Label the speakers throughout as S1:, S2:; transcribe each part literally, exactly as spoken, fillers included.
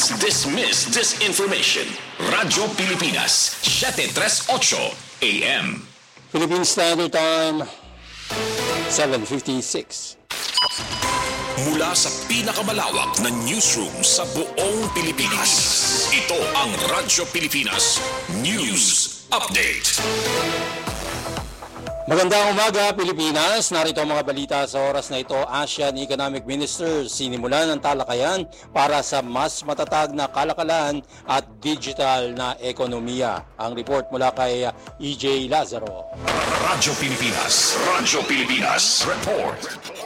S1: Dismiss disinformation. Radyo Pilipinas, seven thirty-eight A M.
S2: Philippine Standard Time, seven fifty-six.
S1: Mula sa pinakamalawak na newsroom sa buong Pilipinas, ito ang Radyo Pilipinas News Update.
S2: Magandang umaga, Pilipinas. Narito ang mga balita sa oras na ito. ASEAN Economic Ministers sinimulan ng talakayan para sa mas matatag na kalakalan at digital na ekonomiya. Ang report mula kay E J Lazaro.
S1: Radyo Pilipinas, Radyo Pilipinas Report.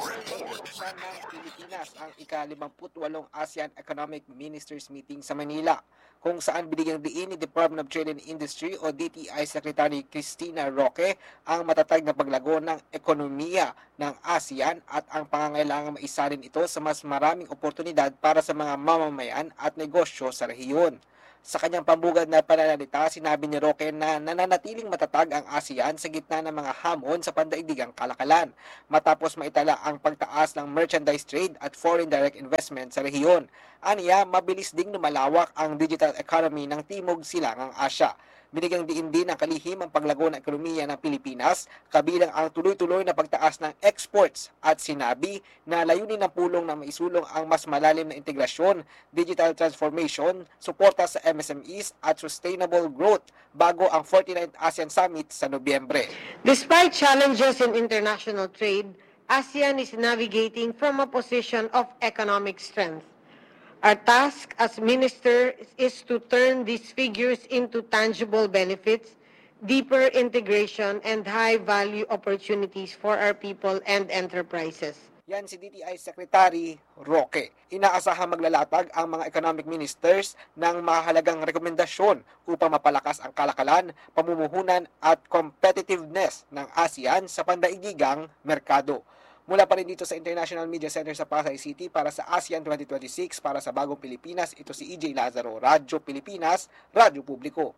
S3: Pilipinas ang ika-limampu't-walong ASEAN Economic Ministers Meeting sa Manila, kung saan binigyang diin ni Department of Trade and Industry o D T I Secretary Cristina Roque ang matatag na paglago ng ekonomiya ng ASEAN at ang pangangailangan maisalin ito sa mas maraming oportunidad para sa mga mamamayan at negosyo sa rehiyon. Sa kanyang pambugad na pananalita, sinabi ni Roque na nananatiling matatag ang ASEAN sa gitna ng mga hamon sa pandaigdigang kalakalan, matapos maitala ang pagtaas ng merchandise trade at foreign direct investment sa rehiyon. Aniya, mabilis ding lumalawak ang digital economy ng Timog Silangang Asya. Binigyang diin din ang kalihim ang paglago ng ekonomiya ng Pilipinas, kabilang ang tuloy-tuloy na pagtaas ng exports, at sinabi na layunin ng pulong na maisulong ang mas malalim na integrasyon, digital transformation, suporta sa M S M Es at sustainable growth bago ang forty-ninth ASEAN Summit sa Nobyembre.
S4: Despite challenges in international trade, ASEAN is navigating from a position of economic strength. Our task as minister is to turn these figures into tangible benefits, deeper integration, and high-value opportunities for our people and enterprises.
S3: Yan si D T I Secretary Roque. Inaasahang maglalatag ang mga economic ministers ng mahalagang rekomendasyon upang mapalakas ang kalakalan, pamumuhunan at competitiveness ng ASEAN sa pandaigdigang merkado. Mula pa rin dito sa International Media Center sa Pasay City para sa ASEAN twenty twenty-six para sa Bagong Pilipinas, ito si E J Lazaro, Radyo Pilipinas, Radyo Publiko.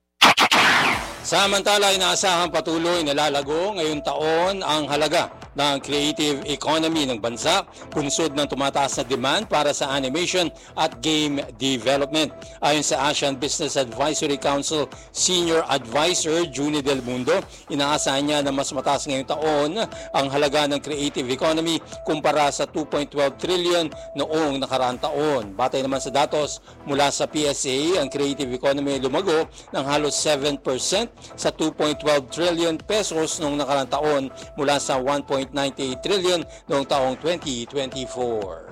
S2: Samantala, inaasahan patuloy na lalago ngayong taon ang halaga ng creative economy ng bansa, punsod ng tumataas na demand para sa animation at game development. Ayon sa Asian Business Advisory Council Senior Advisor Junie Del Mundo, inaasahan niya na mas mataas ngayong taon ang halaga ng creative economy kumpara sa two point one two trillion noong nakaraang taon. Batay naman sa datos mula sa P S A, ang creative economy lumago ng halos seven percent sa two point one two trillion pesos noong nakaraang taon mula sa one point nine eight trillion noong taong twenty twenty-four.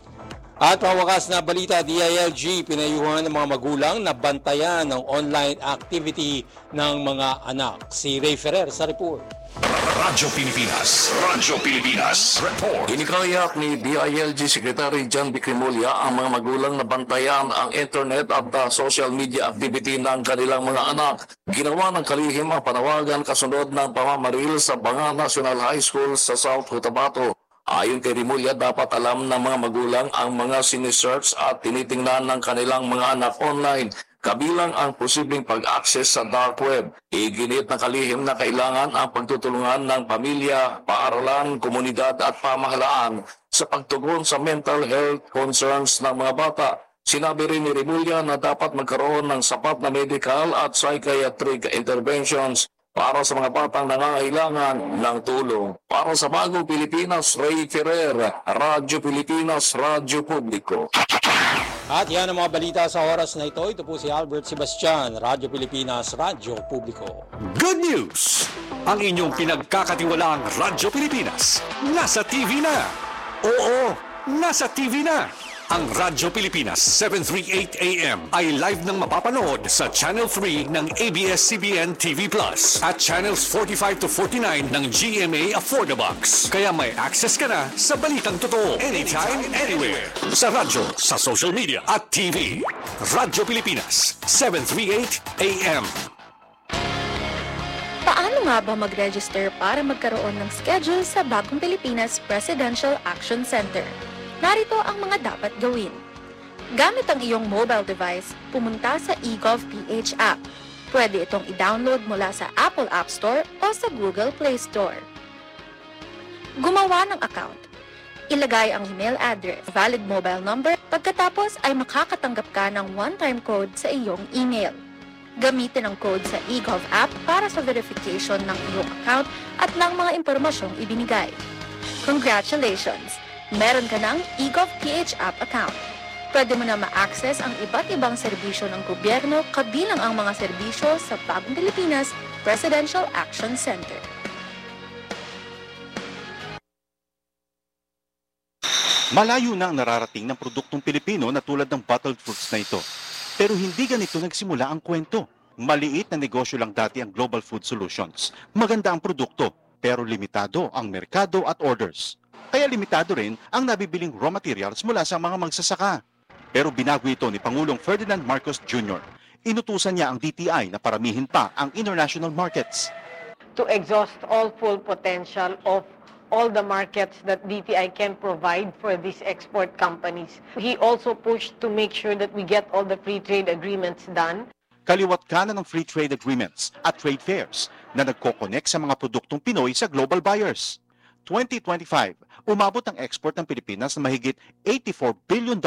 S2: At pawakas na balita, D I L G pinayuhan ng mga magulang na bantayan ng online activity ng mga anak. Si Ray Ferrer sa report.
S1: Radyo Pilipinas, Radyo Pilipinas Report.
S5: Inikayat ni D I L G Secretary John Bicrimulya ang mga magulang na bantayan ang internet at uh, social media activity ng kanilang mga anak. Ginawa ng kalihim ang panawagan kasunod ng pamamaril sa Banga National High School sa South Cotabato. Ayon kay Rimulya, dapat alam ng mga magulang ang mga sinisearch at tinitingnan ng kanilang mga anak online, kabilang ang posibleng pag-access sa dark web. Iginit na kalihim na kailangan ang pagtutulungan ng pamilya, paaralan, komunidad at pamahalaan sa pagtugon sa mental health concerns ng mga bata. Sinabi rin ni Rimulya na dapat magkaroon ng sapat na medical at psychiatric interventions para sa mga batang nangangailangan ng tulong. Para sa Bagong Pilipinas, Ray Ferrer, Radyo Pilipinas, Radyo Publiko.
S2: At yan ang mga balita sa oras na ito. Ito po si Albert Sebastian, Radyo Pilipinas, Radyo Publiko.
S6: Good news! Ang inyong pinagkakatiwalaang Radyo Pilipinas nasa T V na. Oo, nasa T V na. Ang Radyo Pilipinas seven thirty-eight A M ay live nang mapapanood sa Channel three ng A B S C B N T V Plus at Channels forty-five to forty-nine ng G M A Affordabox. Kaya may access ka na sa balitang totoo anytime, anywhere. Sa radyo, sa social media at T V. Radyo Pilipinas seven thirty-eight A M.
S7: Paano nga ba mag-register para magkaroon ng schedule sa Bagong Pilipinas Presidential Action Center? Narito ang mga dapat gawin. Gamit ang iyong mobile device, pumunta sa eGovPH app. Pwede itong i-download mula sa Apple App Store o sa Google Play Store. Gumawa ng account. Ilagay ang email address, valid mobile number, Pagkatapos ay makakatanggap ka ng one-time code sa iyong email. Gamitin ang code sa eGov app para sa verification ng iyong account at ng mga impormasyong ibinigay. Congratulations! Meron ka ng eGov P H app account. Pwede mo na ma-access ang iba't ibang serbisyo ng gobyerno kabilang ang mga serbisyo sa Bagong Pilipinas Presidential Action Center.
S8: Malayo na ang nararating ng produktong Pilipino na tulad ng bottled fruits na ito. Pero hindi ganito nagsimula ang kwento. Maliit na negosyo lang dati ang Global Food Solutions. Maganda ang produkto, pero limitado ang merkado at orders. Kaya limitado rin ang nabibiling raw materials mula sa mga magsasaka. Pero binago ito ni Pangulong Ferdinand Marcos Junior Inutusan niya ang D T I na paramihin pa ang international markets.
S4: To exhaust all full potential of all the markets that D T I can provide for these export companies. He also pushed to make sure that we get all the free trade agreements done.
S8: Kaliwat kanan ng free trade agreements at trade fairs na nagko-connect sa mga produktong Pinoy sa global buyers. twenty twenty-five, umabot ang export ng Pilipinas na mahigit eighty-four billion